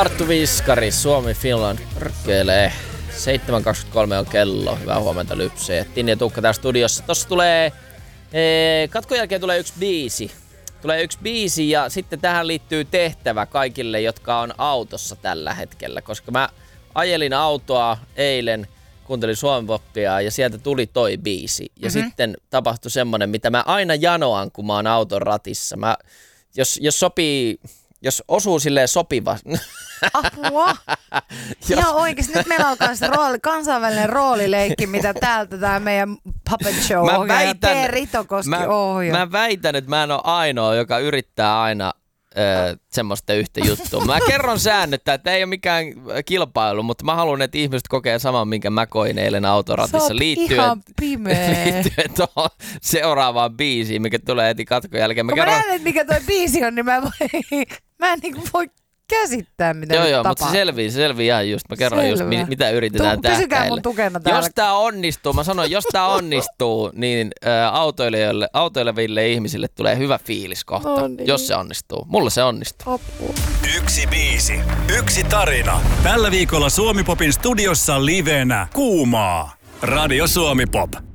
Arttu Viskari, Suomi Finland rökkeilee. 7.23 on kello. Hyvää huomenta Lypse. Tinni ja Tuukka täällä studiossa. Tossa tulee, katkon jälkeen tulee yksi biisi. Tulee yksi biisi ja sitten tähän liittyy tehtävä kaikille, jotka on autossa tällä hetkellä. Koska mä ajelin autoa eilen, kuuntelin Suomi-poppia ja sieltä tuli toi biisi. Ja sitten tapahtui semmonen, mitä mä aina janoan, kun mä oon auton ratissa. Jos osuu silleen sopiva. Apua! Ihan oikeesti. Nyt meillä alkaa se kansainvälinen roolileikki, mitä täältä tää meidän Puppet Show-ohjaaja P. Ritokoski ohjaa. Mä väitän, että mä en ole ainoa, joka yrittää aina semmoista yhtä juttua. Mä kerron säännöt, että ei ole mikään kilpailu, mutta mä haluan, että ihmiset kokee saman, minkä mä koin eilen autoratissa liittyen tuohon seuraavaan biisiin, mikä tulee heti katkon jälkeen. Kun mä näen, mikä toi biisi on, niin mä en niinku voi käsittää, mitä nyt Joo, tapahtuu. mutta se selvii ihan just. Mä kerron just, mitä yritetään tähtäillä. Pysykää mun tukena täällä. Jos tää onnistuu, mä sanon, jos tää onnistuu, niin autoileville ihmisille tulee hyvä fiilis kohta, jos se onnistuu. Mulla se onnistuu. Apua. Yksi biisi, yksi tarina. Tällä viikolla Suomi Popin studiossa livenä Kuumaa. Radio Suomi Pop.